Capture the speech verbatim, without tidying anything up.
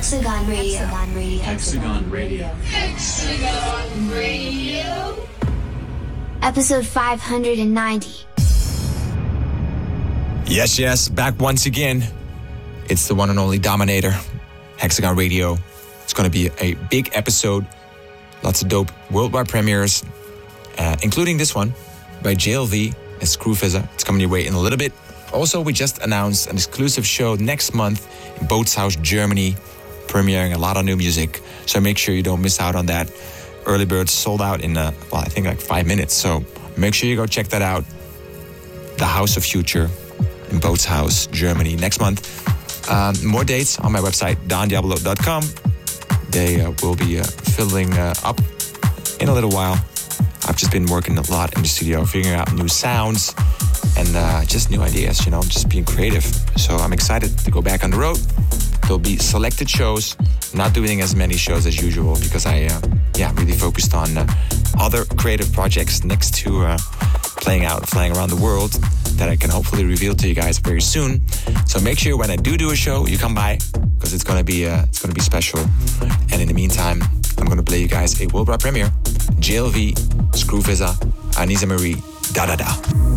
Hexagon Radio. Hexagon Radio. Hexagon Radio. Hexagon Radio. Episode five hundred ninety. Yes, yes, back once again. It's the one and only Dominator, Hexagon Radio. It's going to be a big episode. Lots of dope worldwide premieres, uh, including this one by J L V and Screwfizzer. It's coming your way in a little bit. Also, we just announced an exclusive show next month in Bootshaus, Germany, premiering a lot of new music. So make sure you don't miss out on that. Early birds sold out in, uh, well, I think like five minutes. So make sure you go check that out. The House of Future in Bootshaus, Germany, next month. Um, more dates on my website, don diablo dot com. They uh, will be uh, filling uh, up in a little while. I've just been working a lot in the studio, figuring out new sounds and uh, just new ideas, you know, just being creative. So I'm excited to go back on the road. There'll be selected shows, not doing as many shows as usual because I, uh, yeah, really focused on uh, other creative projects next to uh, playing out, flying around the world that I can hopefully reveal to you guys very soon. So make sure when I do do a show, you come by because it's gonna be uh, it's gonna be special. And in the meantime, I'm gonna play you guys a worldwide premiere: J L V, Screwfizzer, Anisa Marie, Da Da Da.